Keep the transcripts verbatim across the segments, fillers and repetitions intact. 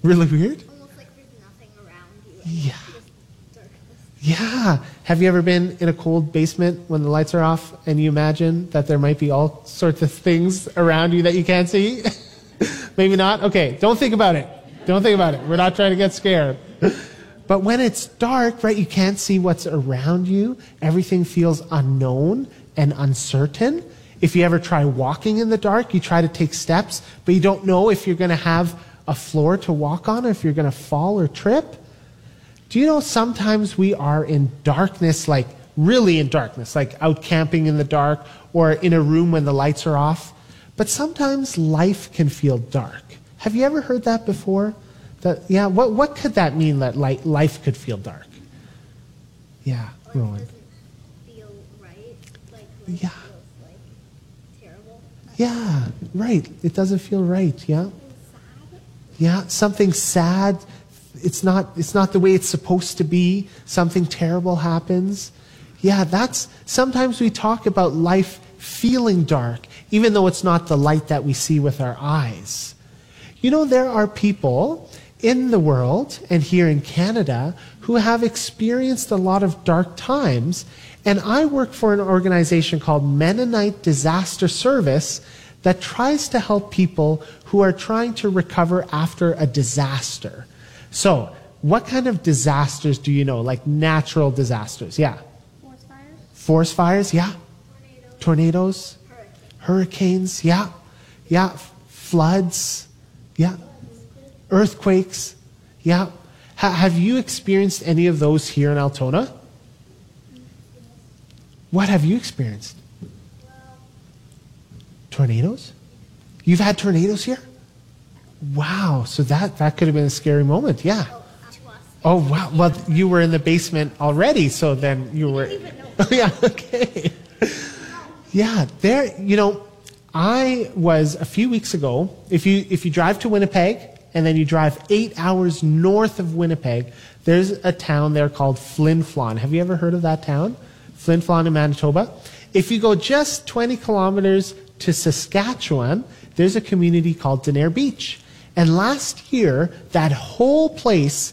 Really weird? Almost like there's nothing around you. Yeah. Just darkness. Yeah. Have you ever been in a cold basement when the lights are off and you imagine that there might be all sorts of things around you that you can't see? Maybe not? Okay, don't think about it. Don't think about it. We're not trying to get scared. But when it's dark, right, you can't see what's around you. Everything feels unknown and uncertain. If you ever try walking in the dark, you try to take steps, but you don't know if you're going to have a floor to walk on or if you're going to fall or trip. Do you know sometimes we are in darkness, like really in darkness, like out camping in the dark or in a room when the lights are off? But sometimes life can feel dark. Have you ever heard that before? That, yeah, what, what could that mean that light, life could feel dark? Yeah, Or Rowan. it doesn't feel right. Like, life Yeah. feels like terrible. Yeah, right. It doesn't feel right, yeah? Sad. Yeah, something sad. It's not, it's not the way it's supposed to be. Something terrible happens. Yeah, that's, sometimes we talk about life feeling dark, even though it's not the light that we see with our eyes. You know, there are people in the world and here in Canada who have experienced a lot of dark times. And I work for an organization called Mennonite Disaster Service that tries to help people who are trying to recover after a disaster. So, what kind of disasters do you know? Like natural disasters, yeah. Forest fires. Forest fires, yeah. Tornadoes. Tornadoes, Hurricanes. hurricanes, yeah. Yeah, F- floods, yeah. Earthquakes, yeah. Ha- have you experienced any of those here in Altona? What have you experienced? Tornadoes? You've had tornadoes here? Wow, so that, that could have been a scary moment, yeah. Oh, to us. Oh, wow. Well, you were in the basement already, so then you were... didn't even know. Oh, yeah, okay. Yeah, there, you know, I was a few weeks ago, if you if you drive to Winnipeg, and then you drive eight hours north of Winnipeg, there's a town there called Flin Flon. Have you ever heard of that town? Flin Flon in Manitoba. If you go just twenty kilometers to Saskatchewan, there's a community called Denair Beach. And last year, that whole place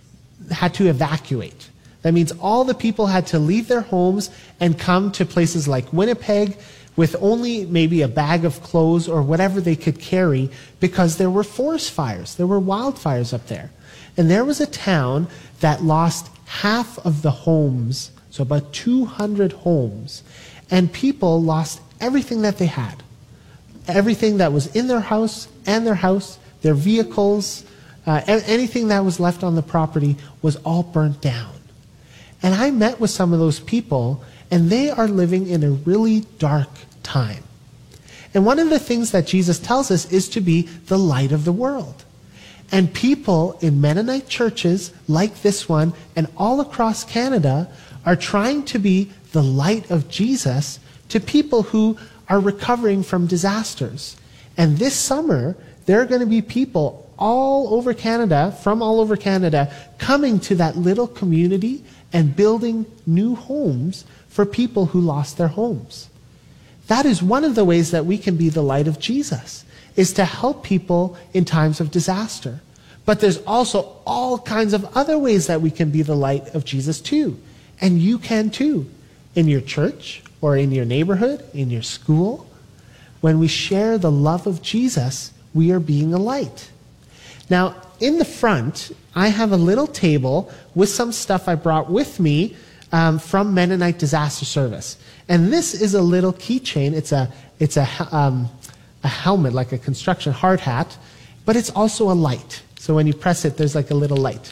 had to evacuate. That means all the people had to leave their homes and come to places like Winnipeg with only maybe a bag of clothes or whatever they could carry because there were forest fires. There were wildfires up there. And there was a town that lost half of the homes, so about two hundred homes, and people lost everything that they had. Everything that was in their house and their house, their vehicles, uh, anything that was left on the property was all burnt down. And I met with some of those people, and they are living in a really dark time. And one of the things that Jesus tells us is to be the light of the world. And people in Mennonite churches like this one and all across Canada are trying to be the light of Jesus to people who are recovering from disasters. And this summer, there are going to be people all over Canada, from all over Canada, coming to that little community and building new homes for people who lost their homes. That is one of the ways that we can be the light of Jesus, is to help people in times of disaster. But there's also all kinds of other ways that we can be the light of Jesus too. And you can too. In your church, or in your neighborhood, in your school. When we share the love of Jesus, we are being a light. Now, in the front, I have a little table with some stuff I brought with me um, from Mennonite Disaster Service. And this is a little keychain. It's a it's a um, a helmet, like a construction hard hat, but it's also a light. So when you press it, there's like a little light.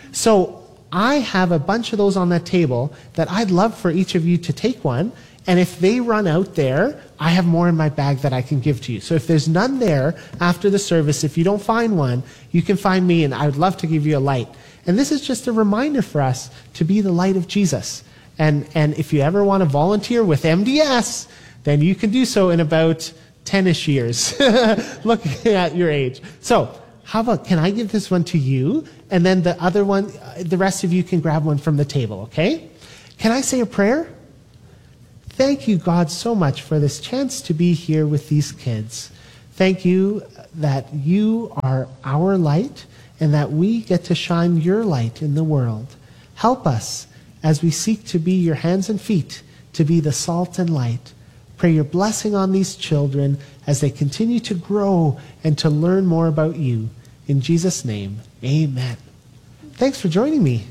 So I have a bunch of those on that table that I'd love for each of you to take one. And if they run out there, I have more in my bag that I can give to you. So if there's none there after the service, if you don't find one, you can find me, and I would love to give you a light. And this is just a reminder for us to be the light of Jesus. And, and if you ever want to volunteer with M D S, then you can do so in about ten-ish years, looking at your age. So how about, can I give this one to you? And then the other one, the rest of you can grab one from the table, okay? Can I say a prayer? Thank you, God, so much for this chance to be here with these kids. Thank you that you are our light, and that we get to shine your light in the world. Help us as we seek to be your hands and feet, to be the salt and light. Pray your blessing on these children as they continue to grow and to learn more about you. In Jesus' name, amen. Thanks for joining me.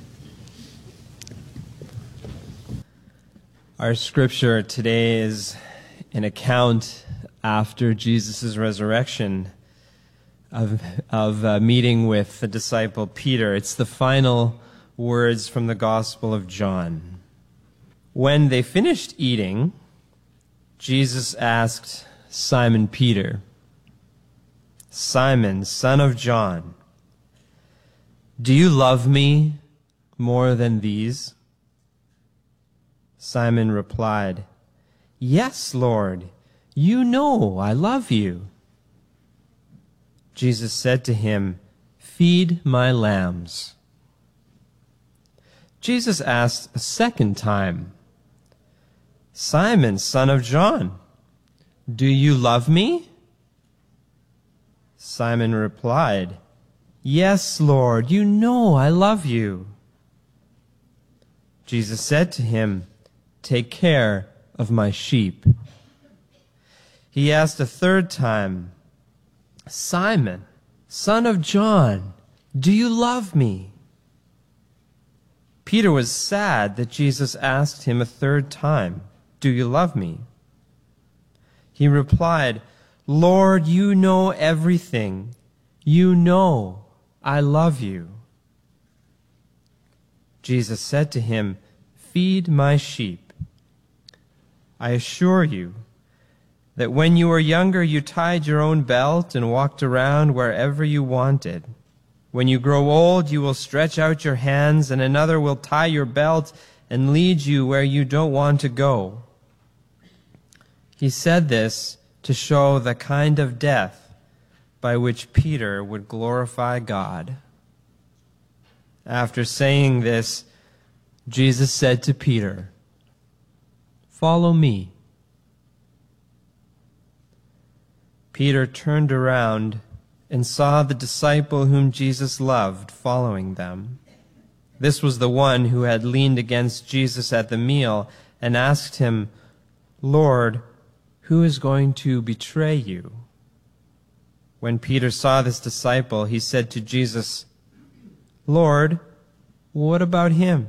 Our scripture today is an account after Jesus' resurrection of, of a meeting with the disciple Peter. It's the final words from the Gospel of John. When they finished eating, Jesus asked Simon Peter, "Simon, son of John, do you love me more than these?" Simon replied, "Yes, Lord, you know I love you." Jesus said to him, "Feed my lambs." Jesus asked a second time, "Simon, son of John, do you love me?" Simon replied, "Yes, Lord, you know I love you." Jesus said to him, "Take care of my sheep." He asked a third time, "Simon, son of John, do you love me?" Peter was sad that Jesus asked him a third time, "Do you love me?" He replied, "Lord, you know everything. You know I love you." Jesus said to him, "Feed my sheep. I assure you that when you were younger, you tied your own belt and walked around wherever you wanted. When you grow old, you will stretch out your hands, and another will tie your belt and lead you where you don't want to go." He said this to show the kind of death by which Peter would glorify God. After saying this, Jesus said to Peter, "Follow me." Peter turned around and saw the disciple whom Jesus loved following them. This was the one who had leaned against Jesus at the meal and asked him, "Lord, who is going to betray you?" When Peter saw this disciple, he said to Jesus, "Lord, what about him?"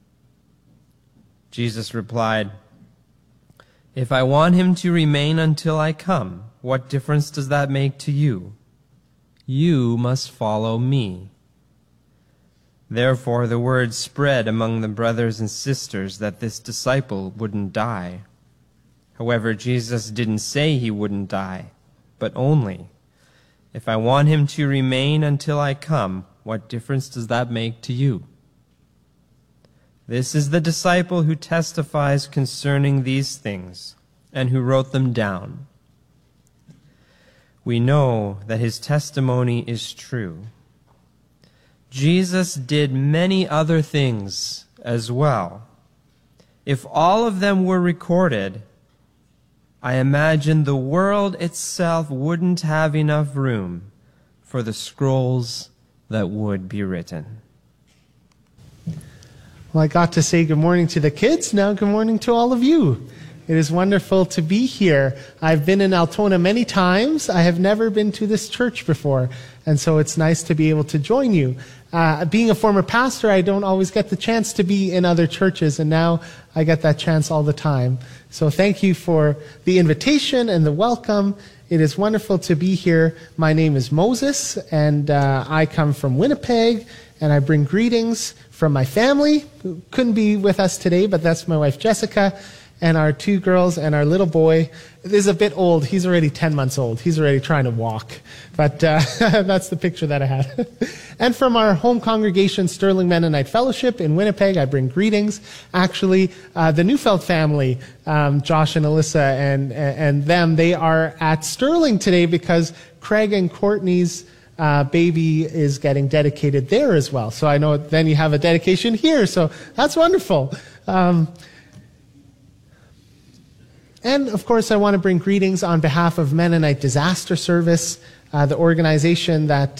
Jesus replied, "If I want him to remain until I come, what difference does that make to you? You must follow me." Therefore the word spread among the brothers and sisters that this disciple wouldn't die. However, Jesus didn't say he wouldn't die, but only, "If I want him to remain until I come, what difference does that make to you?" This is the disciple who testifies concerning these things and who wrote them down. We know that his testimony is true. Jesus did many other things as well. If all of them were recorded, I imagine the world itself wouldn't have enough room for the scrolls that would be written. Well, I got to say good morning to the kids. Now good morning to all of you. It is wonderful to be here. I've been in Altona many times. I have never been to this church before, and so it's nice to be able to join you. Uh, being a former pastor, I don't always get the chance to be in other churches, and now I get that chance all the time. So thank you for the invitation and the welcome. It is wonderful to be here. My name is Moses, and uh, I come from Winnipeg, and I bring greetings from my family, who couldn't be with us today, but that's my wife Jessica, and our two girls and our little boy. This is a bit old. He's already ten months old. He's already trying to walk. But uh, that's the picture that I had. And from our home congregation, Sterling Mennonite Fellowship in Winnipeg, I bring greetings. Actually, uh, the Neufeld family, um, Josh and Alyssa and, and them, they are at Sterling today because Craig and Courtney's uh, baby is getting dedicated there as well. So I know then you have a dedication here. So that's wonderful. Um, And, of course, I want to bring greetings on behalf of Mennonite Disaster Service, uh, the organization that